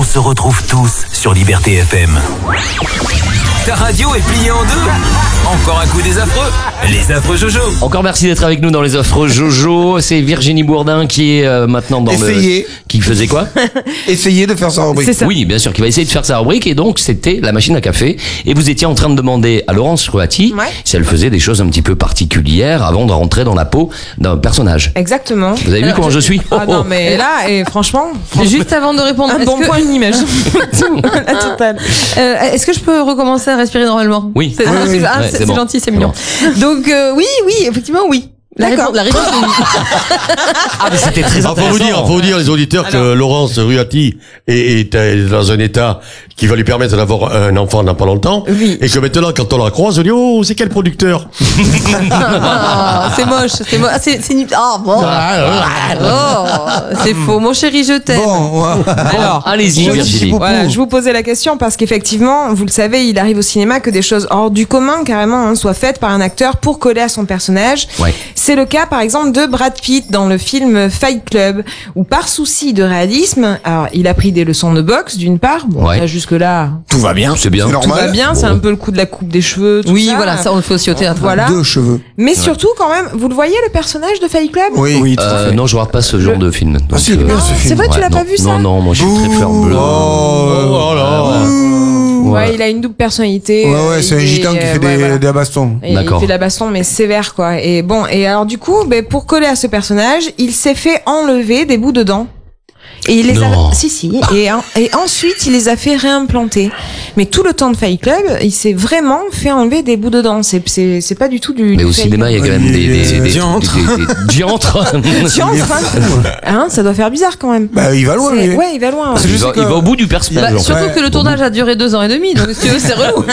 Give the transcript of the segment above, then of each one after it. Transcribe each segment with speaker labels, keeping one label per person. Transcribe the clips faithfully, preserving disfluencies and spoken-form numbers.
Speaker 1: On se retrouve tous sur Liberté F M. Ta radio est pliée en deux. Encore un coup des affreux. Les affreux Jojo.
Speaker 2: Encore merci d'être avec nous dans les affreux Jojo. C'est Virginie Bourdin qui est euh, maintenant dans
Speaker 3: Essayez.
Speaker 2: le... Qui faisait quoi?
Speaker 3: Essayez de faire sa rubrique.
Speaker 2: C'est ça. Oui, bien sûr, qui va essayer de faire sa rubrique. Et donc, c'était la machine à café. Et vous étiez en train de demander à Laurence Ruati
Speaker 4: Ouais.
Speaker 2: si elle faisait des choses un petit peu particulières avant de rentrer dans la peau d'un personnage.
Speaker 4: Exactement.
Speaker 2: Vous avez vu
Speaker 4: Alors,
Speaker 2: comment je, suis?
Speaker 4: Ah
Speaker 2: Oh,
Speaker 4: non,
Speaker 2: oh.
Speaker 4: mais là, et franchement,
Speaker 5: Juste avant de répondre,
Speaker 4: un
Speaker 5: est-ce
Speaker 4: bon
Speaker 5: que-
Speaker 4: point, une image. La totale.
Speaker 5: Euh, est-ce que je peux recommencer à respirer normalement?
Speaker 2: Oui.
Speaker 5: C'est,
Speaker 2: Oui,
Speaker 5: ah,
Speaker 2: oui.
Speaker 5: c'est- ah,
Speaker 2: Ouais,
Speaker 5: c'est-
Speaker 2: c'est
Speaker 5: c'est
Speaker 2: bon.
Speaker 5: gentil, c'est
Speaker 2: C'est
Speaker 5: mignon.
Speaker 4: Donc, euh, oui, oui, effectivement, oui.
Speaker 5: La
Speaker 4: D'accord.
Speaker 5: réponse, la réponse est oui.
Speaker 2: Ah, mais c'était très
Speaker 6: Il faut
Speaker 2: intéressant.
Speaker 6: vous dire, faut vous dire les auditeurs que Laurence Ruati est, est dans un état qui va lui permettre d'avoir un enfant dans pas longtemps.
Speaker 4: Oui.
Speaker 6: Et que maintenant, quand on la croise, on dit, oh, c'est quel producteur?
Speaker 5: Ah, c'est moche, c'est moche. Ah, c'est, c'est nul. Ah, bon. Oh, c'est faux. Mon chéri, je t'aime.
Speaker 3: Bon, ouais.
Speaker 4: Alors,
Speaker 2: Allez-y,
Speaker 3: je-
Speaker 2: Virginie.
Speaker 3: je-
Speaker 4: voilà, je vous posais la question parce qu'effectivement, vous le savez, il arrive au cinéma que des choses hors du commun, carrément, hein, soient faites par un acteur pour coller à son personnage.
Speaker 2: Ouais.
Speaker 4: C'est le cas, par exemple, de Brad Pitt dans le film Fight Club, où par souci de réalisme, alors il a pris des leçons de boxe d'une part, bon,
Speaker 2: Ouais.
Speaker 4: là, jusque-là,
Speaker 3: Tout va bien.
Speaker 2: C'est bien.
Speaker 3: C'est
Speaker 4: tout
Speaker 3: normal.
Speaker 4: va bien, c'est un peu le coup de la coupe des cheveux, tout
Speaker 5: Oui,
Speaker 4: ça.
Speaker 5: voilà, ça, on le fait aussi au théâtre.
Speaker 4: Voilà.
Speaker 3: Deux cheveux.
Speaker 4: Mais surtout, quand même, vous le voyez, le personnage de Fight Club?
Speaker 3: Oui. Oui,
Speaker 2: Euh, non, je regarde pas ce genre de film. Donc,
Speaker 3: si, il est bien, ce
Speaker 2: euh,
Speaker 3: film.
Speaker 4: C'est vrai, tu l'as
Speaker 2: non.
Speaker 4: pas vu, ça?
Speaker 2: Non, non, moi je suis très fleur bleue.
Speaker 3: Oh,
Speaker 6: Oh là.
Speaker 4: Ouais,
Speaker 2: Ouais.
Speaker 4: il a une double personnalité.
Speaker 3: Ouais, ouais, c'est un
Speaker 4: Il est,
Speaker 3: gitan qui
Speaker 4: euh,
Speaker 3: fait
Speaker 4: ouais,
Speaker 3: des,
Speaker 4: voilà.
Speaker 3: des bastons.
Speaker 4: Et
Speaker 2: D'accord.
Speaker 4: il fait de la baston, mais sévère, quoi. Et bon, et alors du coup, ben, pour coller à ce personnage, il s'est fait enlever des bouts de dents. Et il les
Speaker 2: Non.
Speaker 4: a, si si, et, en- et ensuite il les a fait réimplanter. Mais tout le temps de Fight Club, il s'est vraiment fait enlever des bouts de dents. C'est c'est c'est pas du tout du.
Speaker 2: Mais
Speaker 4: du
Speaker 2: au
Speaker 4: fake.
Speaker 2: cinéma, il y a quand même des, des, des, des,
Speaker 3: Diantre.
Speaker 2: des- des- diantres.
Speaker 4: Tiens, enfin, hein, ça doit faire bizarre quand même.
Speaker 3: Bah, il va loin,
Speaker 4: C'est-
Speaker 3: lui.
Speaker 4: Ouais, il va loin. ouais.
Speaker 3: C'est
Speaker 2: Il
Speaker 3: juste
Speaker 2: va,
Speaker 3: que-
Speaker 2: il va au bout du personnage.
Speaker 5: Bah,
Speaker 2: en fait.
Speaker 5: surtout
Speaker 3: Ouais.
Speaker 5: que le tournage a duré deux ans et demi, donc si tu veux, c'est relou.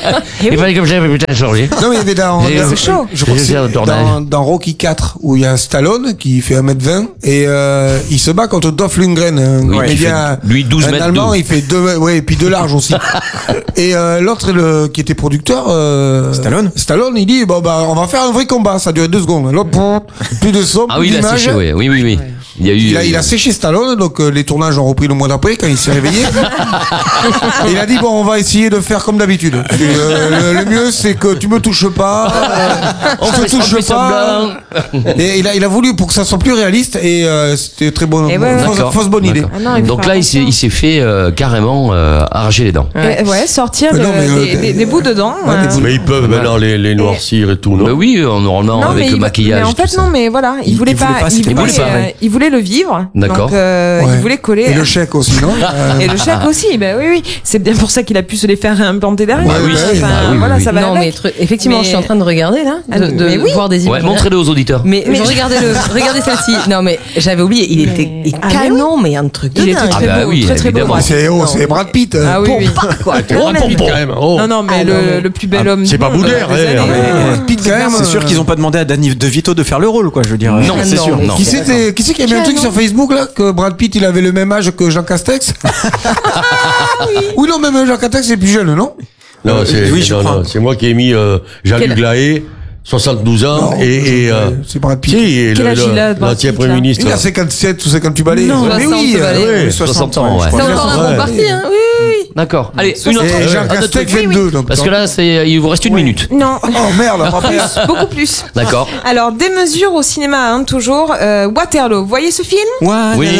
Speaker 2: Il fallait que j'avais putain changé.
Speaker 3: Non, mais il y avait dans,
Speaker 2: Et
Speaker 3: dans-
Speaker 2: c'est
Speaker 4: chaud.
Speaker 3: je crois que
Speaker 2: J'ai
Speaker 3: c'est
Speaker 2: fait un tournage.
Speaker 3: dans, dans Rocky quatre, où il y a Stallone, qui fait un mètre vingt, et, euh, il se bat contre Dolph Lundgren, un
Speaker 2: Oui, qui
Speaker 3: comédien,
Speaker 2: fait, lui, douze
Speaker 3: un
Speaker 2: mètres
Speaker 3: Allemand,
Speaker 2: deux.
Speaker 3: il fait deux, ouais, et puis de large aussi. Et, euh, l'autre, le, qui était producteur, euh,
Speaker 7: Stallone
Speaker 3: Stallone, il dit, bon, bah, on va faire un vrai combat, ça a duré deux secondes. L'autre, pff, plus de son,
Speaker 2: Ah
Speaker 3: plus
Speaker 2: oui, il a
Speaker 3: d'image.
Speaker 2: séché, oui, oui, oui. oui. Il y a eu.
Speaker 3: Il a, il a séché Stallone, donc euh, les tournages ont repris le mois d'après quand il s'est réveillé. Et il a dit bon, on va essayer de faire comme d'habitude. Et, euh, le, le mieux c'est que tu me touches pas, euh,
Speaker 2: On
Speaker 3: je
Speaker 2: fait-
Speaker 3: te touche
Speaker 2: on fait
Speaker 3: pas. Et il a, il a voulu pour que ça soit plus réaliste et euh, c'était très bon,
Speaker 4: Et ouais, ouais.
Speaker 3: fausse,
Speaker 2: D'accord.
Speaker 3: fausse bonne idée.
Speaker 2: D'accord.
Speaker 4: Ah non, il faut
Speaker 2: Donc
Speaker 4: faire
Speaker 2: là, il s'est,
Speaker 4: attention.
Speaker 2: il s'est fait euh, carrément euh, arracher les dents.
Speaker 4: Ouais, ouais, sortir
Speaker 3: Mais
Speaker 4: le-
Speaker 3: non, mais, euh,
Speaker 4: des, des- des bouts de dents.
Speaker 3: Ouais, des
Speaker 4: euh,
Speaker 3: bouts
Speaker 6: Mais ils peuvent maintenant les, les noircir et tout, non?
Speaker 2: Bah oui, euh, normalement,
Speaker 4: Non,
Speaker 2: avec
Speaker 4: mais
Speaker 2: le
Speaker 4: il-
Speaker 2: maquillage.
Speaker 4: Mais en
Speaker 2: tout
Speaker 4: fait,
Speaker 2: ça.
Speaker 4: non, mais voilà, il,
Speaker 7: Il-
Speaker 4: voulait
Speaker 7: il voulait
Speaker 4: pas,
Speaker 7: pas,
Speaker 4: il
Speaker 7: c'était
Speaker 4: voulait,
Speaker 2: pas vrai.
Speaker 4: euh, il voulait le vivre.
Speaker 2: D'accord.
Speaker 4: Donc, euh,
Speaker 3: Ouais.
Speaker 4: il voulait coller.
Speaker 3: Et le chèque aussi, non Euh,
Speaker 4: Et le chèque aussi, bah oui, oui. C'est bien pour ça qu'il a pu se les faire réimplanter derrière.
Speaker 3: Ouais, oui,
Speaker 4: Enfin,
Speaker 3: bah oui,
Speaker 2: bah oui,
Speaker 4: voilà,
Speaker 2: oui,
Speaker 4: ça va
Speaker 5: Non, mais
Speaker 4: avec.
Speaker 5: tru- effectivement,
Speaker 4: Mais-
Speaker 5: je suis en train de regarder là, de,
Speaker 4: Ah,
Speaker 5: de
Speaker 4: mais oui.
Speaker 5: voir des
Speaker 2: Ouais,
Speaker 5: images.
Speaker 2: montrez-le aux auditeurs.
Speaker 5: Mais,
Speaker 4: Mais-
Speaker 5: je regardais le, regardez celle-ci. Non, mais j'avais oublié, il était il-
Speaker 4: Ah, mais
Speaker 5: canon, mais un truc de
Speaker 4: Il était
Speaker 5: dingue.
Speaker 4: très
Speaker 2: Ah bah
Speaker 4: beau,
Speaker 2: oui,
Speaker 4: très très beau.
Speaker 2: évidemment.
Speaker 4: Ouais.
Speaker 3: c'est oh, c'est Brad Pitt.
Speaker 4: Ah oui, oui.
Speaker 5: quoi.
Speaker 6: Oh,
Speaker 4: mais-
Speaker 6: quand même. Oh.
Speaker 4: Non, non, mais
Speaker 5: Ah,
Speaker 4: le,
Speaker 5: non, mais-
Speaker 4: le plus bel homme.
Speaker 6: c'est
Speaker 4: du
Speaker 6: pas
Speaker 4: monde,
Speaker 6: Boudère,
Speaker 4: des
Speaker 6: ouais,
Speaker 4: années.
Speaker 6: mais-
Speaker 4: Ouais.
Speaker 3: Brad Pitt quand même.
Speaker 7: C'est sûr qu'ils ont pas demandé à Danny DeVito de faire le rôle, quoi, je veux dire.
Speaker 2: Non,
Speaker 7: c'est
Speaker 5: non,
Speaker 7: sûr.
Speaker 5: mais-
Speaker 2: non.
Speaker 3: Qui c'était, qui c'est qui a mis un truc sur Facebook là que Brad Pitt il avait le même âge que Jean Castex? Oui non même Jean Castex c'est plus jeune non?
Speaker 6: Non, c'est,
Speaker 7: oui, je
Speaker 6: non,
Speaker 7: crois.
Speaker 6: non, c'est moi qui ai mis euh, Jean-Luc
Speaker 5: Quel-
Speaker 6: Lahaye, soixante-douze ans,
Speaker 3: Non,
Speaker 6: et, et euh,
Speaker 3: c'est Brad Pitt.
Speaker 6: si, et
Speaker 4: Quel
Speaker 6: le-
Speaker 4: âge il a,
Speaker 6: le-
Speaker 4: Brad
Speaker 6: l'ancien
Speaker 4: Pitt,
Speaker 6: Premier
Speaker 4: là
Speaker 6: ministre.
Speaker 3: Il a cinquante-sept ou cinquante-huit balais.
Speaker 5: Non,
Speaker 3: mais oui,
Speaker 5: soixante balais.
Speaker 3: euh,
Speaker 6: oui,
Speaker 2: soixante ans, ouais.
Speaker 5: C'est
Speaker 3: Ouais.
Speaker 5: encore un bon
Speaker 3: Ouais.
Speaker 5: parti, hein. Oui, oui, oui.
Speaker 2: D'accord. Allez, une autre.
Speaker 3: Et Jean
Speaker 2: un autre
Speaker 3: Castex
Speaker 2: truc.
Speaker 3: vingt-deux donc.
Speaker 2: Parce que là, c'est, il vous reste une minute.
Speaker 4: Non.
Speaker 3: Oh merde, pas plus.
Speaker 4: Beaucoup plus.
Speaker 2: D'accord.
Speaker 4: Alors, des mesures au cinéma, hein, toujours. Euh, Waterloo. Vous voyez ce film?
Speaker 7: Ouais,
Speaker 2: Oui.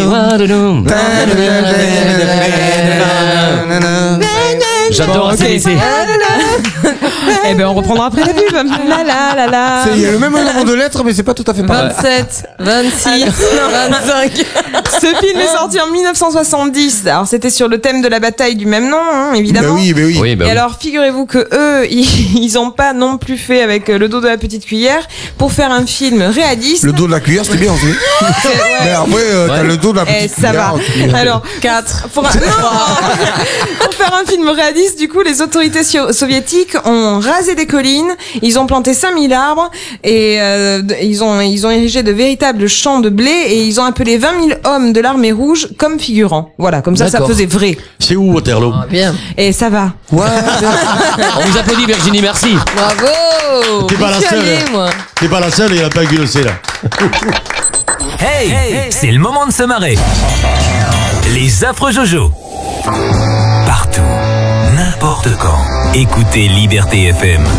Speaker 2: J'adore
Speaker 4: Ok.
Speaker 2: A C D C.
Speaker 4: Eh ben, on reprendra après la pub. La la la la.
Speaker 3: C'est- Il y a le même nombre de lettres, mais c'est pas tout à fait pareil.
Speaker 5: vingt-sept, vingt-six, vingt-cinq.
Speaker 4: Ce film est sorti en mille neuf cent soixante-dix. Alors, c'était sur le thème de la bataille du même nom, hein, évidemment.
Speaker 3: Bah oui, bah oui.
Speaker 2: Oui, bah
Speaker 4: Et
Speaker 2: oui.
Speaker 4: alors, figurez-vous que eux, ils, ils ont pas non plus fait avec le dos de la petite cuillère pour faire un film réaliste.
Speaker 3: Le dos de la cuillère, c'était bien aussi. Mais après, euh, t'as
Speaker 2: Ouais.
Speaker 3: le dos de la
Speaker 4: Eh,
Speaker 3: petite
Speaker 4: ça va.
Speaker 3: cuillère.
Speaker 4: Alors, quatre. Pour, un- non pour faire un film réaliste, du coup, les autorités sio- soviétiques ont rasé des collines, ils ont planté cinq mille arbres et euh, de- ils ont ils ont érigé de véritables champs de blé et ils ont appelé vingt mille hommes de l'armée rouge comme figurants. Voilà, comme ça, ça
Speaker 2: D'accord.
Speaker 4: faisait vrai.
Speaker 6: C'est où Waterloo?
Speaker 5: Ah, bien.
Speaker 4: Et ça va.
Speaker 3: Ouais.
Speaker 2: On vous applaudit, Virginie, merci.
Speaker 5: Bravo.
Speaker 6: T'es pas la
Speaker 5: J'y suis
Speaker 6: seule,
Speaker 5: allée,
Speaker 6: hein.
Speaker 5: moi.
Speaker 6: T'es pas la seule, il a pas gueulé là.
Speaker 1: Hey, c'est le moment de se marrer. Les affreux Jojo. Partout, n'importe quand. Écoutez Liberté F M.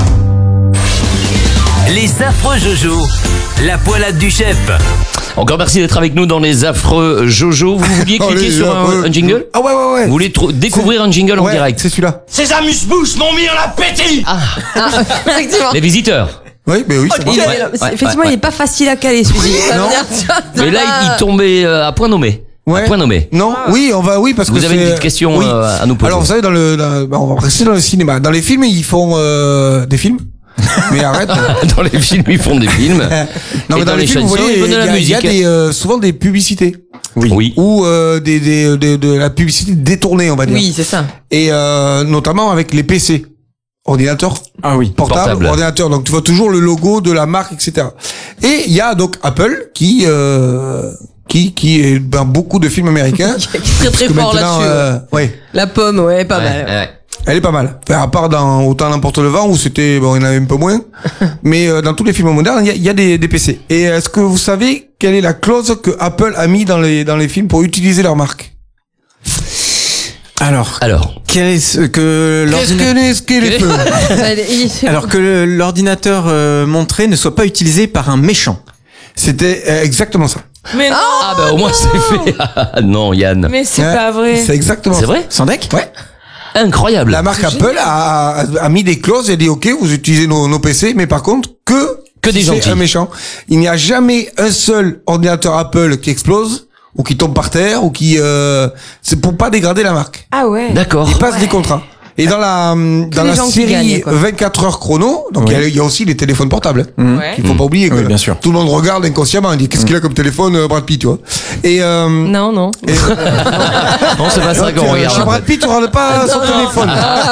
Speaker 1: Les affreux Jojo, la poilade du chef.
Speaker 2: Encore merci d'être avec nous dans les affreux Jojo. Vous vouliez
Speaker 3: Oh,
Speaker 2: cliquer
Speaker 3: les
Speaker 2: sur un,
Speaker 3: affreux.
Speaker 2: un jingle?
Speaker 3: Ah ouais, ouais, ouais.
Speaker 2: Vous voulez tr- découvrir un jingle en
Speaker 3: Ouais,
Speaker 2: direct?
Speaker 3: c'est celui-là.
Speaker 8: Ces amuse-bouches m'ont mis en appétit.
Speaker 5: Ah, effectivement.
Speaker 2: Les visiteurs.
Speaker 3: Oui, mais oui, c'est bon.
Speaker 5: Il est-
Speaker 2: Ouais,
Speaker 5: c'est-
Speaker 2: ouais,
Speaker 5: effectivement,
Speaker 2: ouais,
Speaker 5: il est pas facile à caler, celui-ci. Ça veut
Speaker 3: Non.
Speaker 5: dire, tu vois, c'est
Speaker 2: Mais là,
Speaker 5: pas-
Speaker 2: il, il tombait euh, à point nommé.
Speaker 3: Ouais.
Speaker 2: À point nommé.
Speaker 3: Non, oui, on va, oui, parce
Speaker 2: Vous
Speaker 3: que
Speaker 2: avez une
Speaker 3: c'est-
Speaker 2: petite question,
Speaker 3: oui.
Speaker 2: euh, à nous poser.
Speaker 3: Alors, vous savez, dans le, dans- bah, on va rester dans le cinéma. Dans les films, ils font euh, des films. Mais arrête.
Speaker 2: Dans les films, ils font des films.
Speaker 3: Non,
Speaker 2: Et
Speaker 3: mais
Speaker 2: dans
Speaker 3: dans
Speaker 2: les
Speaker 3: les films, vous
Speaker 2: chansons,
Speaker 3: voyez,
Speaker 2: ils font
Speaker 3: il
Speaker 2: de
Speaker 3: y
Speaker 2: la
Speaker 3: a, il y a
Speaker 2: musique.
Speaker 3: des, euh, souvent des publicités.
Speaker 2: Oui. oui.
Speaker 3: Ou euh, des, des, des- de la publicité détournée, on va dire.
Speaker 5: Oui, c'est ça.
Speaker 3: Et euh, notamment avec les P C. Ordinateur
Speaker 7: Ah oui.
Speaker 3: portable,
Speaker 2: Portable.
Speaker 3: ordinateur. Donc tu vois toujours le logo de la marque, et cetera. Et il y a donc Apple qui euh, qui qui est ben, beaucoup de films américains.
Speaker 5: Qui est très très
Speaker 3: Parce que
Speaker 5: fort
Speaker 3: maintenant,
Speaker 5: là-dessus.
Speaker 3: euh, ouais,
Speaker 5: La pomme, ouais, pas
Speaker 2: Ouais,
Speaker 5: mal.
Speaker 2: ouais.
Speaker 3: elle est pas mal. Enfin, à part dans Autant n'importe le vent où c'était bon, il y en avait un peu moins. Mais euh, dans tous les films modernes, il y a, il y a des, des P C. Et est-ce que vous savez quelle est la clause que Apple a mis dans les dans les films pour utiliser leur marque?
Speaker 7: Alors,
Speaker 2: Alors.
Speaker 7: quel est ce que
Speaker 3: Qu'est-ce
Speaker 7: l'ordinateur...
Speaker 3: que les, ce qu'est les feux
Speaker 5: Allez, il-
Speaker 7: Alors que le- l'ordinateur euh, montré ne soit pas utilisé par un méchant.
Speaker 3: C'était euh, exactement ça.
Speaker 4: Mais non,
Speaker 2: Ah bah au moins c'est fait. Ah, non, Yann.
Speaker 4: mais c'est
Speaker 3: Hein,
Speaker 4: pas vrai.
Speaker 3: C'est exactement
Speaker 2: C'est
Speaker 3: ça.
Speaker 2: vrai?
Speaker 7: Sandek?
Speaker 3: Ouais.
Speaker 2: Incroyable.
Speaker 3: La marque Apple a, a, a mis des clauses et a dit ok, vous utilisez nos, nos P C, mais par contre que
Speaker 2: Que des
Speaker 3: si
Speaker 2: gentils.
Speaker 3: c'est un méchant. Il n'y a jamais un seul ordinateur Apple qui explose ou qui tombe par terre ou qui euh, c'est pour pas dégrader la marque.
Speaker 4: Ah ouais.
Speaker 2: D'accord.
Speaker 3: Ils passent des contrats. Et dans la dans
Speaker 5: les
Speaker 3: la
Speaker 5: gens qui
Speaker 3: série
Speaker 5: gagnent, quoi.
Speaker 3: vingt-quatre heures chrono, donc il y a- il y, a aussi les téléphones portables.
Speaker 4: Ouais.
Speaker 3: Il faut pas oublier que
Speaker 7: Oui, bien sûr.
Speaker 3: tout le monde regarde inconsciemment, il dit qu'est-ce qu'il a comme téléphone euh, Brad Pitt, tu vois. Et euh,
Speaker 5: Non, non.
Speaker 3: et,
Speaker 2: Non, c'est pas ça
Speaker 3: donc,
Speaker 2: qu'on
Speaker 3: euh,
Speaker 2: regarde.
Speaker 3: chez Brad Pitt, tu regardes pas son téléphone.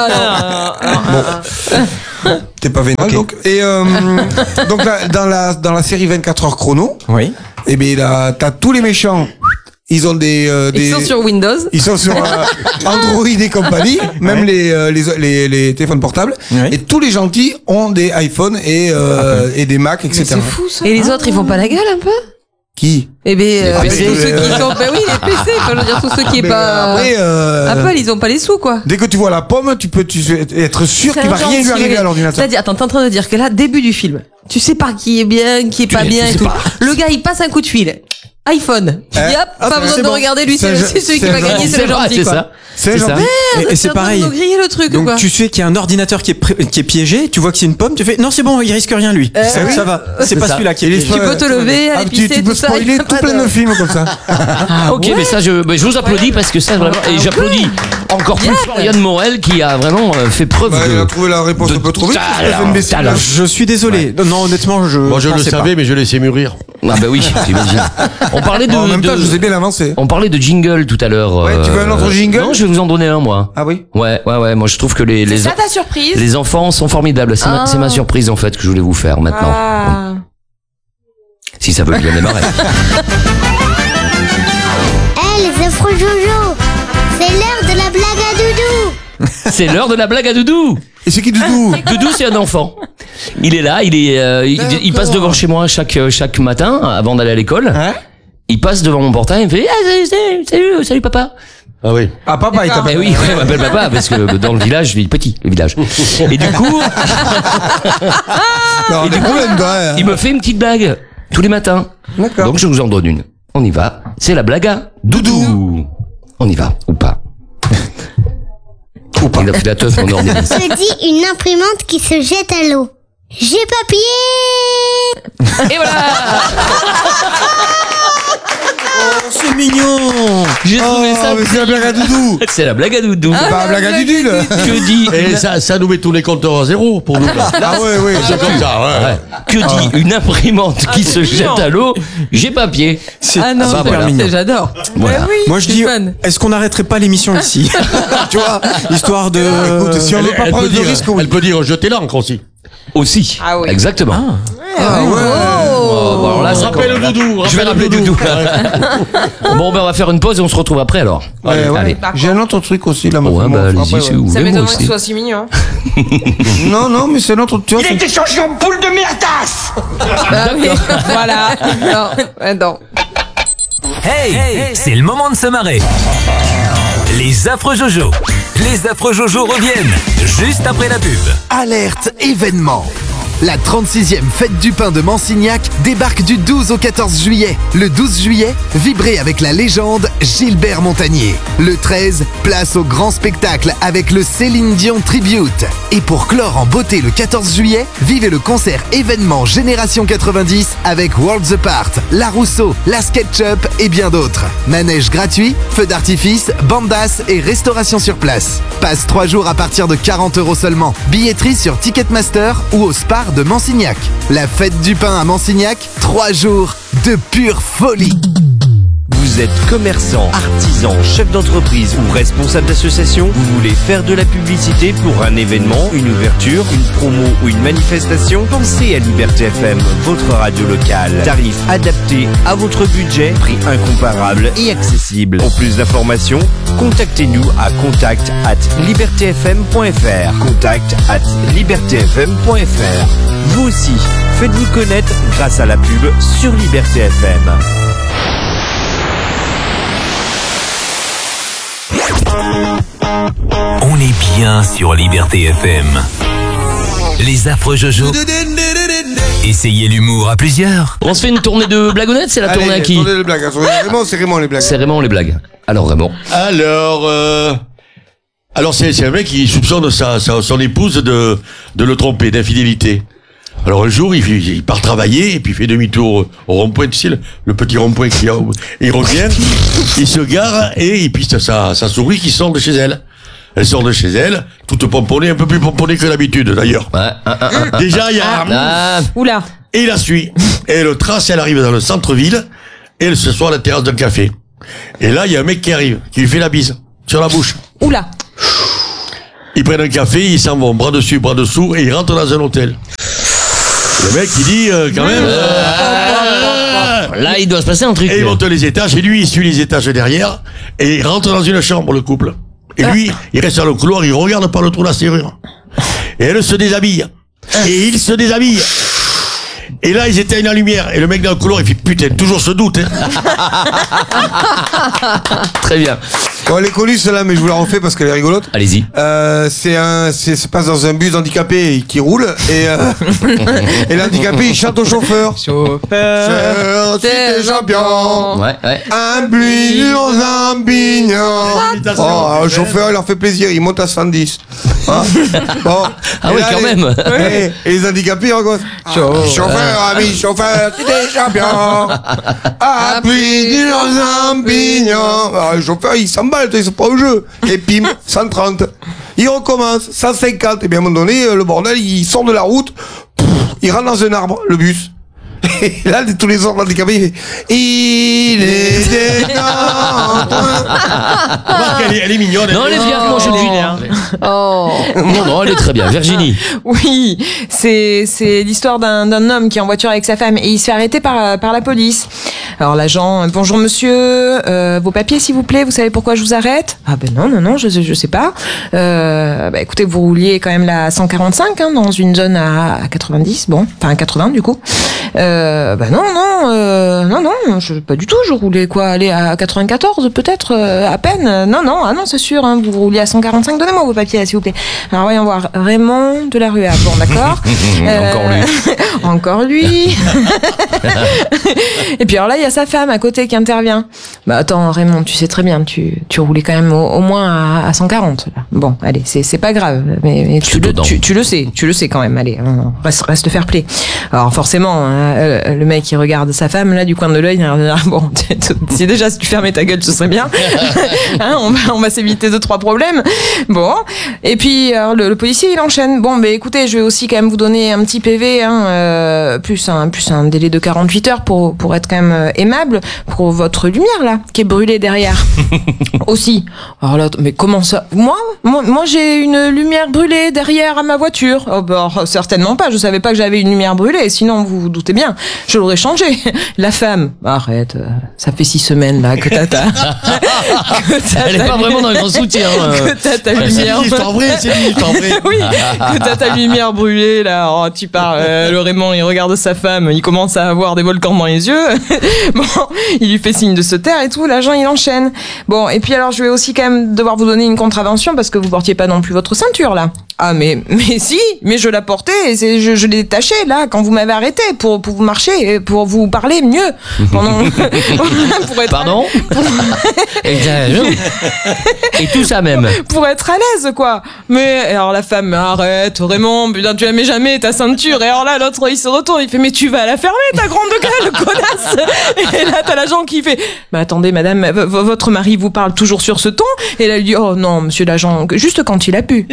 Speaker 3: T'es pas vénal donc. Et euh, donc là, dans la dans la série vingt-quatre heures chrono,
Speaker 7: Oui.
Speaker 3: eh ben là t'as tous les méchants, ils ont des euh, des
Speaker 5: Ils sont sur Windows.
Speaker 3: ils sont sur euh, Android et compagnie, même
Speaker 7: Ouais.
Speaker 3: les, euh, les les les téléphones portables.
Speaker 7: Ouais.
Speaker 3: Et tous les gentils ont des iPhones et euh, et des Mac, et
Speaker 4: Mais
Speaker 3: cetera.
Speaker 4: c'est fou ça.
Speaker 5: Et les autres, ils font pas la gueule un peu?
Speaker 3: Qui
Speaker 5: Eh ben, euh,
Speaker 2: P C.
Speaker 5: tous ceux qui sont, ben oui, les P C, enfin, je veux dire, tous ceux qui est
Speaker 3: Mais
Speaker 5: pas,
Speaker 3: après, euh,
Speaker 5: Apple, ils ont pas les sous, quoi.
Speaker 3: dès que tu vois la pomme, tu peux tu être sûr
Speaker 5: C'est
Speaker 3: qu'il va
Speaker 5: un
Speaker 3: rien lui
Speaker 5: gentil,
Speaker 3: arriver
Speaker 5: le-
Speaker 3: à l'ordinateur.
Speaker 5: C'est-à-dire, attends, t'es en train de dire que là, début du film, tu sais pas qui est bien, qui est pas
Speaker 2: tu
Speaker 5: bien
Speaker 2: sais
Speaker 5: et tout.
Speaker 2: pas.
Speaker 5: Le gars, il passe un coup de fil. iPhone. Tu
Speaker 3: Eh,
Speaker 5: dis, hop,
Speaker 3: hop,
Speaker 5: pas besoin
Speaker 3: c'est
Speaker 5: de
Speaker 3: bon.
Speaker 5: regarder lui,
Speaker 3: C'est
Speaker 5: c'est
Speaker 3: un-
Speaker 5: c'est celui
Speaker 3: c'est
Speaker 5: qui va
Speaker 3: un
Speaker 5: gagner,
Speaker 3: gentil.
Speaker 5: c'est le
Speaker 2: vrai,
Speaker 5: gentil,
Speaker 2: c'est
Speaker 5: quoi.
Speaker 2: ça.
Speaker 3: C'est
Speaker 2: C'est ça.
Speaker 3: gentil.
Speaker 7: Et, et
Speaker 5: T'es
Speaker 7: c'est
Speaker 5: en train de
Speaker 7: pareil.
Speaker 5: nous griller le truc, ou
Speaker 7: Donc
Speaker 5: quoi.
Speaker 7: tu sais qu'il y a un ordinateur qui est, pré- qui est piégé, tu vois que c'est une pomme, tu fais non c'est bon, il risque rien lui. ça,
Speaker 3: oui.
Speaker 7: ça va, c'est pas
Speaker 2: ça.
Speaker 7: celui-là qui est
Speaker 3: Et les
Speaker 7: piégé.
Speaker 5: Tu peux te lever,
Speaker 3: Ah,
Speaker 5: aller
Speaker 3: tu,
Speaker 5: pisser,
Speaker 3: tu peux
Speaker 5: tout ça.
Speaker 3: spoiler
Speaker 5: y a
Speaker 3: tout
Speaker 5: pas
Speaker 3: plein de films comme ça.
Speaker 2: ok, mais ça, je, bah, je vous applaudis parce que ça, vraiment, et j'applaudis encore plus Florian Morel qui a vraiment euh, fait preuve
Speaker 3: Bah, il a
Speaker 2: de.
Speaker 3: trouvé la réponse
Speaker 2: de
Speaker 3: un peu trop vite.
Speaker 2: talent,
Speaker 3: espèce d'imbécile.
Speaker 2: talent.
Speaker 7: Je suis désolé. Non, non, honnêtement, je.
Speaker 6: Moi, je le
Speaker 7: pensais pas.
Speaker 6: savais, mais je laissais mûrir.
Speaker 2: Ah bah oui, j'imagine. On parlait de.
Speaker 3: En même temps,
Speaker 2: de-
Speaker 3: je vous ai bien avancé.
Speaker 2: On parlait de jingle tout à l'heure.
Speaker 3: Ouais, tu veux un autre jingle
Speaker 2: Non, je vais vous en donner un moi.
Speaker 3: Ah oui.
Speaker 2: Ouais, ouais, ouais. Moi, je trouve que les les,
Speaker 4: C'est ça ta surprise?
Speaker 2: les enfants sont formidables. C'est ma,
Speaker 5: Ah.
Speaker 2: c'est ma surprise en fait que je voulais vous faire maintenant.
Speaker 4: Ah.
Speaker 2: Si ça veut bien démarrer.
Speaker 9: Eh les affreux Jojo, c'est l'heure de la blague à doudou.
Speaker 2: C'est l'heure de la blague à Doudou.
Speaker 3: Et c'est qui Doudou?
Speaker 2: Doudou, c'est un enfant. Il est là, il est, euh, il, il passe devant chez moi chaque euh, chaque matin avant d'aller à l'école.
Speaker 3: Hein?
Speaker 2: Il passe devant mon portail, il me fait ah, salut, salut, salut, salut papa.
Speaker 6: Ah oui.
Speaker 3: Ah papa, il
Speaker 2: Eh
Speaker 3: t'appelle.
Speaker 2: oui, ouais, il m'appelle papa parce que dans le village, il est petit, le village. Et du coup,
Speaker 3: Non,
Speaker 2: Et du
Speaker 3: des
Speaker 2: coup,
Speaker 3: problèmes, toi, hein.
Speaker 2: il me fait une petite blague tous les matins.
Speaker 3: D'accord.
Speaker 2: Donc je vous en donne une. On y va. C'est la blague à Doudou. On y va ou pas? Ou pas. Il a pris la teuf, mon ordi.
Speaker 9: Se dit une imprimante qui se jette à l'eau. J'ai papier.
Speaker 2: Et voilà.
Speaker 7: Oh, c'est mignon.
Speaker 2: J'ai
Speaker 3: Oh,
Speaker 2: trouvé ça.
Speaker 3: mais c'est la blague à Doudou.
Speaker 2: C'est la blague à Doudou.
Speaker 3: C'est pas la blague à Dudule.
Speaker 2: Que dit
Speaker 6: Et ça, ça nous met tous les compteurs à zéro pour nous. Là.
Speaker 3: Ah ouais, ouais.
Speaker 6: C'est comme ça, ouais.
Speaker 2: Ouais. Que dit une imprimante qui se jette à l'eau? J'ai papier.
Speaker 7: C'est
Speaker 5: Ah non,
Speaker 7: super
Speaker 2: voilà.
Speaker 7: mignon.
Speaker 5: c'est- j'adore.
Speaker 2: Voilà.
Speaker 7: Moi je
Speaker 5: C'est
Speaker 7: dis,
Speaker 5: fun.
Speaker 7: est-ce qu'on n'arrêterait pas l'émission ici? Tu vois, histoire de.
Speaker 3: Écoute, si on
Speaker 6: Elle,
Speaker 3: veut pas
Speaker 6: elle
Speaker 3: prendre
Speaker 6: peut
Speaker 3: de
Speaker 6: dire,
Speaker 3: risque, oui.
Speaker 6: elle peut dire jeter l'encre aussi.
Speaker 2: Aussi.
Speaker 4: Ah oui.
Speaker 2: Exactement.
Speaker 3: Ah ouais.
Speaker 2: Oh, bon, alors là, ça
Speaker 6: Rappelle
Speaker 2: commence.
Speaker 6: Doudou.
Speaker 2: Je vais rappeler Doudou. Bon, ben, on va faire une pause et on se retrouve après alors.
Speaker 3: Ouais, ouais.
Speaker 2: Allez.
Speaker 3: J'ai un autre truc aussi là.
Speaker 2: Ouais, bah, allez-y si vous
Speaker 4: Ça
Speaker 2: voulez, moi
Speaker 4: m'étonnerait que
Speaker 2: aussi.
Speaker 4: ce soit si mignon.
Speaker 3: Non, non, mais c'est un autre. Tu vois, c'est-
Speaker 8: changé en boule de merdasse.
Speaker 5: Ah oui.
Speaker 4: Voilà.
Speaker 5: Non, ouais, non.
Speaker 1: Hey, c'est le moment de se marrer. Les affreux Jojo. Les affreux Jojo reviennent juste après la pub.
Speaker 10: Alerte événement. La trente-sixième fête du pain de Mansignac débarque du douze au quatorze juillet. Le douze juillet, vibrez avec la légende Gilbert Montagnier. Le treize, place au grand spectacle avec le Céline Dion Tribute. Et pour clore en beauté le quatorze juillet, vivez le concert événement Génération quatre-vingt-dix avec Worlds Apart, La Rousseau, La SketchUp et bien d'autres. Manège gratuit, feux d'artifice, bandas et restauration sur place. Passe trois jours à partir de quarante euros seulement. Billetterie sur Ticketmaster ou au Spar de Mansignac. La fête du pain à Mansignac, trois jours de pure folie.
Speaker 11: Vous êtes commerçant, artisan, chef d'entreprise ou responsable d'association, vous voulez faire de la publicité pour un événement, une ouverture, une promo ou une manifestation? Pensez à Liberté F M, votre radio locale. Tarif adapté à votre budget, prix incomparable et accessible. Pour plus d'informations, contactez-nous à contact at liberté f m point f r. contact at liberté f m point f r. Vous aussi, faites-vous connaître grâce à la pub sur Liberté F M.
Speaker 1: On est bien sur Liberté F M. Les affreux Jojo. Essayez l'humour à plusieurs.
Speaker 2: On se fait une tournée de blagounettes, c'est la
Speaker 3: Allez,
Speaker 2: tournée à qui?
Speaker 3: tournée de blagues. Raymond, c'est Raymond les blagues.
Speaker 2: C'est Raymond les blagues. Alors Raymond.
Speaker 6: Alors, euh, alors c'est, c'est un mec qui soupçonne sa, sa, son épouse de, de le tromper, d'infidélité. Alors un jour, il, il part travailler et puis il fait demi-tour au rond-point, tu sais, le, le petit rond-point qu'il y a. Il revient, il se gare et il piste sa, sa souris qui sort de chez elle. Elle sort de chez elle, toute pomponnée, un peu plus pomponnée que d'habitude d'ailleurs.
Speaker 2: Ouais, un, un, un,
Speaker 6: Déjà, il y a...
Speaker 2: Ah.
Speaker 4: Oula.
Speaker 6: Et il la suit. Et elle trace, elle arrive dans le centre-ville et elle se soit à la terrasse d'un café. Et là, il y a un mec qui arrive, qui lui fait la bise sur la bouche.
Speaker 4: Oula.
Speaker 6: Ils prennent un café, ils s'en vont bras dessus, bras dessous et ils rentrent dans un hôtel. Le mec, il dit, euh, quand même...
Speaker 2: Euh, là, il doit se passer un truc.
Speaker 6: Et ils montent les étages, et lui, il suit les étages derrière, et il rentre dans une chambre, le couple. Et lui, il reste dans le couloir, il regarde par le trou de la serrure. Et elle se déshabille. Et il se déshabille. Et là, ils éteignent la lumière. Et le mec dans le couloir, il fait, putain, toujours ce doute, hein.
Speaker 2: Très bien.
Speaker 3: Bon, elle est connue celle-là, mais je vous la refais parce qu'elle est rigolote.
Speaker 2: Allez-y.
Speaker 3: Euh, c'est un, c'est, ça se passe dans un bus handicapé qui roule et, euh, et l'handicapé il chante au chauffeur. Chauffeur, t'es champion.
Speaker 2: Ouais, ouais.
Speaker 3: Un bus aux champignons. Oh, un chauffeur, il leur fait plaisir, il monte à soixante-dix. Hein bon.
Speaker 2: Ah
Speaker 3: Et
Speaker 2: oui,
Speaker 3: là,
Speaker 2: quand
Speaker 3: les,
Speaker 2: même.
Speaker 3: Et, et les handicapés, ils regardent. Chauffeur, ami, chauffeur, t'es champion. Un bus aux champignons. Alors, le chauffeur, il s'emballe, il se prend au jeu. Et pim, cent trente. Il recommence, cent cinquante. Et bien à un moment donné, le bordel, il sort de la route. Pff, il rentre dans un arbre, le bus. Et là, tous les autres handicapés, il fait il est des
Speaker 6: elle, est, elle est mignonne.
Speaker 2: Non, elle est bien, moi je dis.
Speaker 5: Oh.
Speaker 2: Non, non, elle est très bien. Virginie.
Speaker 4: Oui, c'est c'est l'histoire d'un d'un homme qui est en voiture avec sa femme et il se fait arrêter par par la police. Alors l'agent, bonjour monsieur, euh, vos papiers s'il vous plaît, vous savez pourquoi je vous arrête? Ah ben non, non, non, je je sais pas. Euh, bah écoutez, vous rouliez quand même là à cent quarante-cinq hein, dans une zone à, à quatre-vingt-dix, bon, enfin à quatre-vingts du coup. Euh, bah non, non, euh, non, non, je, pas du tout, je roulais quoi, aller à quatre-vingt-quatorze peut-être, euh, à peine. Non, non, ah non, c'est sûr, hein, vous rouliez à cent quarante-cinq, donnez-moi vos papiers là, s'il vous plaît. Alors voyons voir, Raymond de la Rua, bon d'accord.
Speaker 2: Euh, encore lui.
Speaker 4: Encore lui. Et puis alors là, il y a sa femme à côté qui intervient. Bah attends, Raymond, tu sais très bien, tu, tu roulais quand même au, au moins à, à cent quarante. Là. Bon, allez, c'est, c'est pas grave, mais, mais tu, le, tu, tu le sais, tu le sais quand même, allez, reste, reste fair play. Alors forcément, hein, le mec, il regarde sa femme, là, du coin de l'œil, il dit, bon, si déjà, si tu fermais ta gueule, ce serait bien. Hein, on va, on va s'éviter deux, trois problèmes. Bon. Et puis, alors, le, le policier, il enchaîne. Bon, ben, écoutez, je vais aussi quand même vous donner un petit P V, hein, euh, plus un, plus un délai de quarante-huit heures pour, pour être quand même euh, aimable pour votre lumière, là, qui est brûlée derrière. Aussi. Alors là, mais comment ça? Moi? Moi, moi, j'ai une lumière brûlée derrière à ma voiture. Oh, bah, certainement pas. Je savais pas que j'avais une lumière brûlée. Sinon, vous vous doutez bien, je l'aurais changé. La femme. Arrête. Ça fait six semaines, là, que t'as, t'as,
Speaker 2: Elle est pas vraiment dans un grand soutien.
Speaker 4: Que t'as ta
Speaker 6: C'est
Speaker 4: lumière.
Speaker 6: une histoire vraie, c'est une histoire vraie.
Speaker 4: Oui, que t'as ta lumière brûlée là. Oh, tu pars. Euh, le Raymond, il regarde sa femme, il commence à avoir des volcans dans les yeux. Bon, il lui fait signe de se taire et tout. L'agent, il enchaîne. Bon, et puis alors, je vais aussi quand même devoir vous donner une contravention parce que vous portiez pas non plus votre ceinture là. Ah mais mais si, mais je la portais et c'est, je, je l'ai détachée là quand vous m'avez arrêté pour pour vous marcher, pour vous parler mieux. Pendant, pour être
Speaker 2: Pardon. Et, et tout ça même.
Speaker 4: pour être à l'aise quoi. Mais alors la femme arrête Raymond, putain tu la mets jamais ta ceinture. Et alors là l'autre il se retourne, il fait mais tu vas la fermer ta grande gueule connasse. Et là t'as l'agent qui fait mais attendez madame, v- v- votre mari vous parle toujours sur ce ton. Et là il dit oh non monsieur l'agent, juste quand il a pu.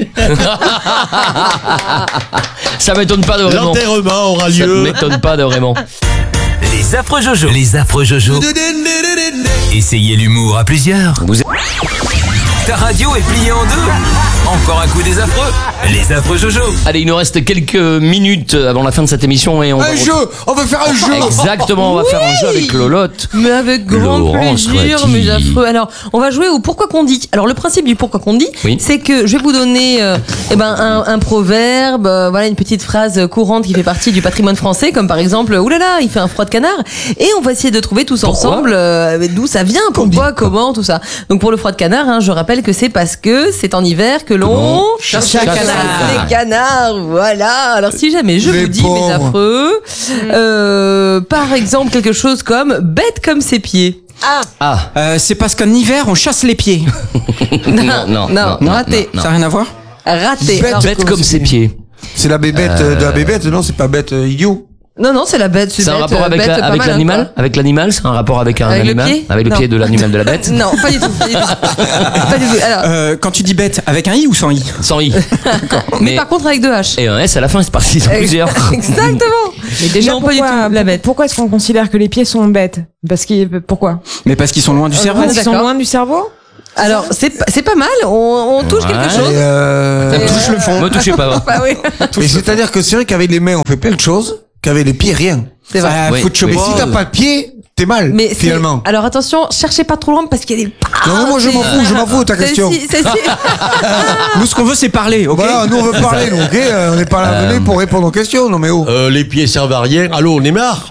Speaker 2: Ça m'étonne pas de Raymond.
Speaker 6: L'enterrement aura
Speaker 2: Ça
Speaker 6: lieu.
Speaker 2: m'étonne pas de Raymond.
Speaker 1: Les affreux Jojo. Les affreux Jojo. Essayez l'humour à plusieurs.
Speaker 2: Vous...
Speaker 1: Ta radio est pliée en deux. Encore un coup des affreux. Les affreux Jojo.
Speaker 2: Allez, il nous reste quelques minutes avant la fin de cette émission et on va
Speaker 3: Un
Speaker 2: re-
Speaker 3: jeu, on va faire un jeu.
Speaker 2: Exactement, on va faire un jeu avec Lolotte.
Speaker 5: Mais avec grand
Speaker 2: Laurence
Speaker 5: plaisir,
Speaker 2: Ratti.
Speaker 5: mes affreux. Alors, on va jouer au pourquoi qu'on dit. Alors, le principe du pourquoi qu'on dit,
Speaker 2: Oui.
Speaker 5: c'est que je vais vous donner euh, eh ben, un, un proverbe, euh, voilà, une petite phrase courante qui fait partie du patrimoine français, comme par exemple, oulala, il fait un froid de canard. Et on va essayer de trouver tous
Speaker 2: Pourquoi
Speaker 5: ensemble euh, d'où ça vient, pourquoi, comment, tout ça. Donc, pour le froid de canard, hein, je rappelle que c'est parce que c'est en hiver que l'on
Speaker 2: Chasse
Speaker 5: chasse
Speaker 2: les canards.
Speaker 5: les canards. Voilà. Alors, si jamais je
Speaker 3: Les
Speaker 5: vous dis, mes
Speaker 3: pauvres.
Speaker 5: affreux, euh, par exemple, quelque chose comme bête comme ses pieds.
Speaker 4: Ah
Speaker 2: Ah.
Speaker 7: Euh, c'est parce qu'en hiver, on chasse les pieds.
Speaker 2: Non, non,
Speaker 5: non,
Speaker 2: non,
Speaker 5: raté.
Speaker 2: non,
Speaker 7: Ça n'a rien à voir?
Speaker 5: Raté.
Speaker 3: Bête
Speaker 5: Alors,
Speaker 2: Bête comme ses pieds.
Speaker 3: C'est la bébête euh, de la bébête, non, c'est pas bête euh, idiot.
Speaker 5: non, non, c'est la bête.
Speaker 2: C'est un
Speaker 5: bête,
Speaker 2: rapport
Speaker 5: euh,
Speaker 2: avec,
Speaker 5: bête,
Speaker 2: la-
Speaker 5: pas
Speaker 2: avec
Speaker 5: malin,
Speaker 2: l'animal
Speaker 5: quoi.
Speaker 2: Avec l'animal, c'est un rapport avec un
Speaker 5: Avec le
Speaker 2: animal
Speaker 5: pied
Speaker 2: Avec le
Speaker 5: Non.
Speaker 2: pied de l'animal de la bête.
Speaker 5: Non, pas du tout. Pas du tout. Pas du tout. Alors,
Speaker 7: Euh, quand tu dis bête, avec un i ou sans i?
Speaker 2: Sans i.
Speaker 5: mais par contre avec deux H.
Speaker 2: Et un S à la fin, c'est parti, c'est plusieurs.
Speaker 5: Exactement.
Speaker 4: Mais déjà
Speaker 5: Non, pas du
Speaker 4: pourquoi,
Speaker 5: tout, la bête.
Speaker 4: pourquoi est-ce qu'on considère que les pieds sont bêtes? Parce qu'ils pourquoi?
Speaker 7: Mais parce qu'ils sont loin du cerveau.
Speaker 4: Parce qu'ils sont
Speaker 5: d'accord.
Speaker 4: loin du cerveau?
Speaker 5: Alors c'est pas- c'est pas mal. On, on touche
Speaker 2: Ouais.
Speaker 5: quelque
Speaker 3: Et,
Speaker 5: chose.
Speaker 3: euh,
Speaker 2: On touche le fond. Me touchez pas.
Speaker 5: Bah oui.
Speaker 3: et c'est-à-dire que c'est vrai qu'avec les mains, on fait plein de choses, qu'avec les pieds, rien.
Speaker 5: C'est vrai.
Speaker 7: Ah,
Speaker 2: Oui,
Speaker 7: faut te choper.
Speaker 3: Mais si t'as pas de pied, t'es mal,
Speaker 5: Mais c'est-
Speaker 3: finalement.
Speaker 5: alors attention, cherchez pas trop loin parce qu'il y a des.
Speaker 3: Non, non, moi je m'en fous, je m'en fous de ta question.
Speaker 5: Celle-ci, celle-ci.
Speaker 7: Nous, ce qu'on veut, c'est parler, ok?
Speaker 3: Voilà, nous on veut parler, nous, ok euh, On n'est pas là venus pour répondre aux questions, non mais oh.
Speaker 6: Euh, les pieds servent à rien. Allô, on est marre.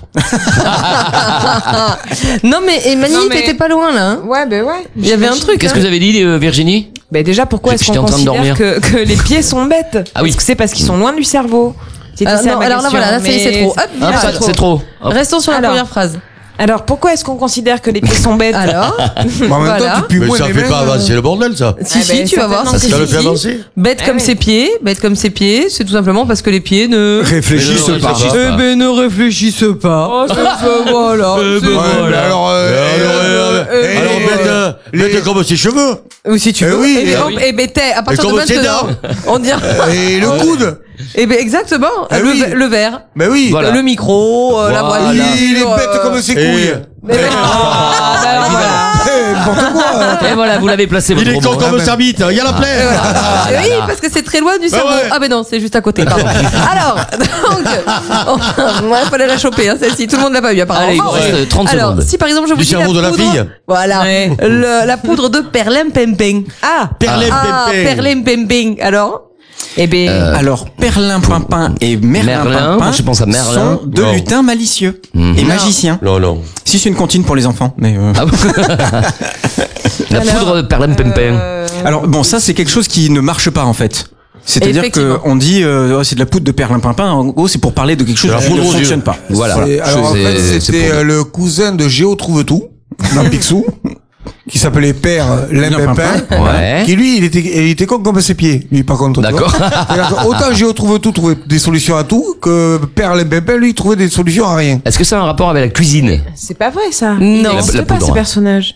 Speaker 5: Non mais Emmanuel,
Speaker 4: Non, mais-
Speaker 5: t'étais pas loin là. hein.
Speaker 4: Ouais, ben ouais.
Speaker 5: Il y avait un truc.
Speaker 2: Qu'est-ce
Speaker 5: hein.
Speaker 2: que vous avez dit, euh, Virginie?
Speaker 4: Ben déjà, pourquoi est-ce
Speaker 2: J'étais
Speaker 4: qu'on
Speaker 2: en train de
Speaker 4: considère
Speaker 2: dormir.
Speaker 4: que, que les pieds sont bêtes?
Speaker 2: Ah oui.
Speaker 4: Est-ce que c'est parce qu'ils sont loin du cerveau? C'était
Speaker 5: Alors,
Speaker 4: ça,
Speaker 5: non,
Speaker 4: ma
Speaker 5: alors là
Speaker 4: question.
Speaker 5: voilà, là c'est
Speaker 4: Mais-
Speaker 5: c'est trop. Hop,
Speaker 2: Ah,
Speaker 5: là,
Speaker 2: ça, c'est trop. Hop.
Speaker 5: Restons sur la
Speaker 4: Alors.
Speaker 5: première phrase.
Speaker 4: Alors pourquoi est-ce qu'on considère que les pieds sont bêtes?
Speaker 5: Alors,
Speaker 3: Bon, en même
Speaker 5: voilà.
Speaker 3: temps, tu pues
Speaker 6: Mais
Speaker 3: moins
Speaker 6: ça
Speaker 3: les
Speaker 6: fait
Speaker 3: mains,
Speaker 6: pas
Speaker 3: euh.
Speaker 6: avancer le bordel, ça.
Speaker 5: Si,
Speaker 4: Ah
Speaker 5: si,
Speaker 4: ben,
Speaker 5: tu vas voir.
Speaker 4: certainement.
Speaker 5: si,
Speaker 6: Ça
Speaker 5: si,
Speaker 6: le fait
Speaker 5: si.
Speaker 6: avancer.
Speaker 5: Bête
Speaker 4: Ah
Speaker 5: comme
Speaker 4: oui.
Speaker 5: ses pieds, bête comme ses pieds, c'est tout simplement parce que les pieds ne.
Speaker 3: Réfléchissent
Speaker 2: Mais non,
Speaker 3: pas.
Speaker 2: réfléchissent
Speaker 3: hein.
Speaker 2: pas.
Speaker 5: ben ne réfléchissent pas. Oh, c'est ça, voilà.
Speaker 2: Euh,
Speaker 5: c'est-
Speaker 2: ben,
Speaker 3: Ouais,
Speaker 2: voilà.
Speaker 3: mais alors, euh,
Speaker 6: Alors,
Speaker 3: euh,
Speaker 6: euh,
Speaker 3: et-
Speaker 6: alors, bête, euh, bête comme ses cheveux.
Speaker 5: Ou si tu
Speaker 3: Eh
Speaker 5: veux.
Speaker 3: oui,
Speaker 5: Eh ben,
Speaker 3: eh
Speaker 5: on-
Speaker 2: oui.
Speaker 5: eh ben, t'es, à partir de
Speaker 6: comme ses
Speaker 5: maintenant, on dirait.
Speaker 3: et le coude.
Speaker 5: Eh ben, exactement.
Speaker 3: Eh
Speaker 5: le,
Speaker 3: oui.
Speaker 5: le verre,
Speaker 3: Mais oui.
Speaker 2: Voilà.
Speaker 5: le micro, euh, la
Speaker 2: Voilà.
Speaker 5: voiture.
Speaker 3: Il est bête
Speaker 5: euh,
Speaker 3: comme ses
Speaker 6: Et-
Speaker 3: couilles.
Speaker 5: mais- Ah, bah, alors, voilà.
Speaker 3: Eh, n'importe quoi.
Speaker 2: Et voilà, vous l'avez placé,
Speaker 6: Il
Speaker 2: votre
Speaker 6: est con
Speaker 2: robot.
Speaker 6: comme sa bite. Il y a la plaie.
Speaker 5: Eh oui, parce que c'est très loin du cerveau.
Speaker 6: ouais.
Speaker 5: Ah ben non, c'est juste à côté, pardon. Alors, donc, il fallait la choper, hein, celle-ci. Tout le monde l'a pas eu, apparemment.
Speaker 2: Allez, il vous reste trente
Speaker 5: Alors,
Speaker 2: secondes.
Speaker 5: si par exemple je vous
Speaker 6: Du
Speaker 5: dis la
Speaker 6: cerveau de la
Speaker 5: poudre,
Speaker 6: fille.
Speaker 5: voilà,
Speaker 4: Ouais.
Speaker 5: le- la poudre de perlimpinpin. Ah,
Speaker 6: Perlem
Speaker 5: ah,
Speaker 6: pempin.
Speaker 5: perlimpinpin. Alors,
Speaker 4: Eh ben,
Speaker 7: Alors, Perlimpinpin et
Speaker 2: Merlin,
Speaker 7: Merlimpinpin
Speaker 2: moi, je pense à Merlin.
Speaker 7: sont deux
Speaker 6: Non.
Speaker 7: lutins malicieux
Speaker 2: Mhm.
Speaker 7: et magiciens.
Speaker 6: Non, non.
Speaker 7: Si c'est une comptine pour les enfants, mais euh,
Speaker 2: Ah bon. La poudre de perlimpinpin.
Speaker 5: euh,
Speaker 7: alors bon, ça c'est quelque chose qui ne marche pas en fait. C'est-à-dire
Speaker 5: Effectivement.
Speaker 7: qu'on dit euh, oh, c'est de la poudre de perlimpinpin. En gros, c'est pour parler de quelque chose
Speaker 6: C'est la
Speaker 7: qui ne
Speaker 6: poudre aux yeux.
Speaker 7: fonctionne pas.
Speaker 2: Voilà.
Speaker 3: Et alors en
Speaker 2: C'est-
Speaker 3: fait,
Speaker 2: c'est
Speaker 3: c'était
Speaker 2: pour-
Speaker 3: euh, le cousin de Géo Trouve Tout dans Picsou, qui s'appelait Père Limpinpin,
Speaker 7: Limpinpin.
Speaker 2: Ouais.
Speaker 3: qui lui, il était, il était con comme ses pieds, lui par contre. tu
Speaker 2: D'accord.
Speaker 3: vois. C'est-à-dire que autant Géo Trouve Tout trouvait des solutions à tout, que Père Limpinpin, lui, trouvait des solutions à rien.
Speaker 2: Est-ce que ça a un rapport avec la cuisine?
Speaker 4: c'est pas vrai ça.
Speaker 5: Non.
Speaker 4: Il
Speaker 2: La-
Speaker 4: n'existe
Speaker 2: la
Speaker 4: pas
Speaker 2: poudre.
Speaker 4: ce personnage.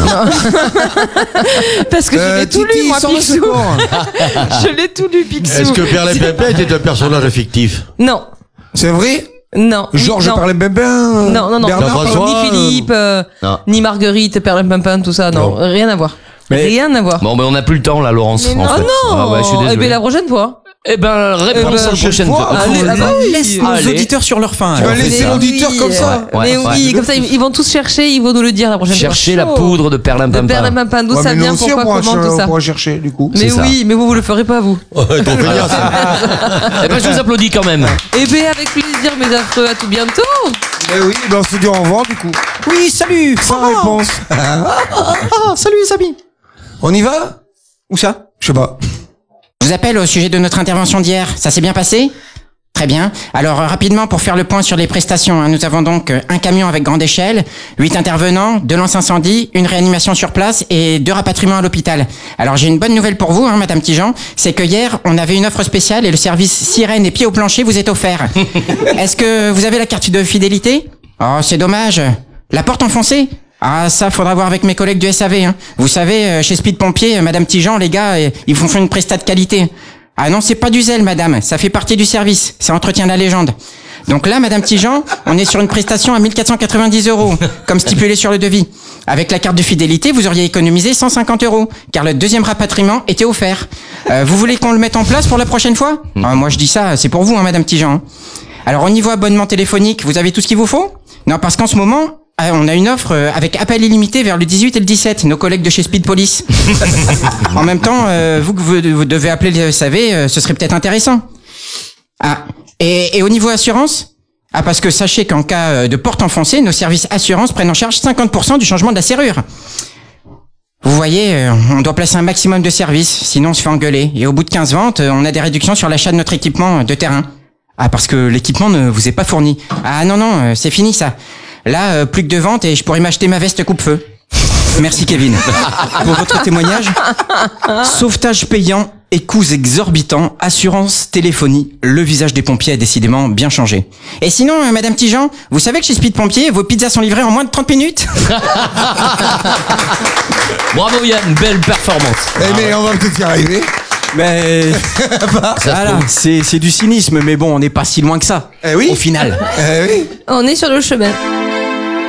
Speaker 4: Parce que je
Speaker 3: Euh,
Speaker 4: l'ai tout
Speaker 3: Titi,
Speaker 4: lu, moi,
Speaker 3: sors le
Speaker 4: Picsou.
Speaker 3: secours.
Speaker 4: Je l'ai tout lu, Picsou.
Speaker 6: Est-ce que Perlem Pépin était un personnage fictif?
Speaker 5: non,
Speaker 3: C'est vrai?
Speaker 5: non.
Speaker 3: Georges
Speaker 5: non.
Speaker 3: Père Limpinpin?
Speaker 5: Non, non, non.
Speaker 3: Bernard
Speaker 6: François,
Speaker 5: Ni Philippe, euh,
Speaker 2: Non.
Speaker 5: ni Marguerite, perlimpinpin, tout ça, non,
Speaker 6: Non.
Speaker 5: rien à voir.
Speaker 7: Mais-
Speaker 5: Rien à voir.
Speaker 2: Bon, ben on n'a plus le temps là, Laurence.
Speaker 4: Mais
Speaker 2: en
Speaker 4: non.
Speaker 2: fait.
Speaker 5: Oh non.
Speaker 2: Ah ouais, je suis
Speaker 5: Eh
Speaker 2: désolé.
Speaker 5: ben la prochaine fois.
Speaker 2: Eh ben, réponse
Speaker 5: ben,
Speaker 2: la prochaine
Speaker 3: fois.
Speaker 2: fois.
Speaker 5: Allez, ah bah oui.
Speaker 7: Laisse nos
Speaker 2: Allez.
Speaker 7: auditeurs sur leur faim.
Speaker 3: Tu vas
Speaker 7: alors.
Speaker 3: laisser
Speaker 5: Mais
Speaker 3: l'auditeur
Speaker 5: oui,
Speaker 3: comme ça.
Speaker 2: Ouais,
Speaker 5: mais
Speaker 2: ouais.
Speaker 5: oui, comme ça, ils ils vont tous chercher, ils vont nous le dire la prochaine fois.
Speaker 2: Chercher la
Speaker 5: Chaud.
Speaker 2: poudre de
Speaker 5: De
Speaker 2: perlimpinpin.
Speaker 5: perlimpinpin, d'où
Speaker 3: Ouais,
Speaker 5: ça
Speaker 3: mais nous
Speaker 5: vient,
Speaker 3: aussi, on
Speaker 5: pourquoi,
Speaker 3: pourra
Speaker 5: comment,
Speaker 3: cher-
Speaker 5: tout
Speaker 3: on
Speaker 5: ça.
Speaker 3: pourra chercher, du coup.
Speaker 5: Mais
Speaker 2: C'est ça.
Speaker 5: oui, mais vous, vous le ferez pas, vous.
Speaker 6: Ouais, trop feignant, ça.
Speaker 2: Eh ben, je vous applaudis quand même.
Speaker 5: Eh bien, avec plaisir, mes affreux, à tout bientôt.
Speaker 3: Eh oui, ben on se dit au revoir, du coup.
Speaker 7: Oui, salut.
Speaker 3: Sans
Speaker 7: Ah,
Speaker 3: réponse.
Speaker 7: ah, salut les amis.
Speaker 3: On y va?
Speaker 7: Où ça?
Speaker 3: Je sais pas.
Speaker 12: Je vous appelle au sujet de notre intervention d'hier. Ça s'est bien passé? Très bien. Alors euh, rapidement pour faire le point sur les prestations, hein, nous avons donc euh, un camion avec grande échelle, huit intervenants, deux lance-incendie, une réanimation sur place et deux rapatriements à l'hôpital. Alors j'ai une bonne nouvelle pour vous, hein, Madame Tijan, c'est que hier on avait une offre spéciale et le service sirène et pied au plancher vous est offert. Est-ce que vous avez la carte de fidélité? Oh c'est dommage. La porte enfoncée? Ah ça faudra voir avec mes collègues du S A V. Hein. Vous savez, euh, chez Speed Pompier, euh, Madame Tijan, les gars, euh, ils font faire une prestat de qualité. Ah non, c'est pas du zèle, madame. Ça fait partie du service. Ça entretient la légende. Donc là, madame Tijan, on est sur une prestation à mille quatre cent quatre-vingt-dix euros, comme stipulé sur le devis. Avec la carte de fidélité, vous auriez économisé cent cinquante euros, car le deuxième rapatriement était offert. Euh, vous voulez qu'on le mette en place pour la prochaine fois? Ah, moi, je dis ça, c'est pour vous, hein, madame Tijan. Alors, au niveau abonnement téléphonique, vous avez tout ce qu'il vous faut? Non, parce qu'en ce moment, ah, on a une offre euh, avec appel illimité vers le dix-huit et le dix-sept, nos collègues de chez Speed Police. En même temps, euh, vous que vous, vous devez appeler le S A V, euh, ce serait peut-être intéressant. Ah, et, et au niveau assurance? Ah, parce que sachez qu'en cas euh, de porte enfoncée, nos services assurance prennent en charge cinquante pour cent du changement de la serrure. Vous voyez, euh, on doit placer un maximum de services, sinon on se fait engueuler. Et au bout de quinze ventes, euh, on a des réductions sur l'achat de notre équipement euh, de terrain. Ah, parce que l'équipement ne vous est pas fourni. Ah non, non, euh, c'est fini ça. Là, euh, plus que de ventes et je pourrais m'acheter ma veste coupe-feu. Merci Kevin. Pour votre témoignage, sauvetage payant et coûts exorbitants, assurance, téléphonie, le visage des pompiers a décidément bien changé. Et sinon, euh, Madame Tijan, vous savez que chez Speed Pompier, vos pizzas sont livrées en moins de trente minutes?
Speaker 2: Bravo Yann, belle performance.
Speaker 3: Eh mais on va peut-être y arriver.
Speaker 7: Mais voilà, c'est c'est du cynisme, mais bon, on n'est pas si loin que ça.
Speaker 3: Eh oui.
Speaker 7: Au final.
Speaker 3: Eh oui.
Speaker 5: On est sur le chemin.